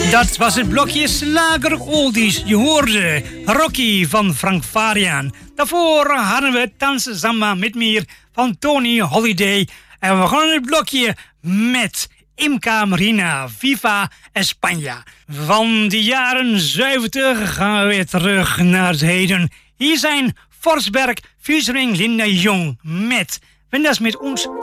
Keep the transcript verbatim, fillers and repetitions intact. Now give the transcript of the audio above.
Dat was het blokje Slager Oldies. Je hoorde Rocky van Frank Farian. Daarvoor hadden we Dansen Samba met meer van Tony Holiday. En we gaan het blokje met Imca Marina, Viva España. Van de jaren zeventig gaan we weer terug naar het heden. Hier zijn Forsberg featuring Linda Jong met Wenn das mit uns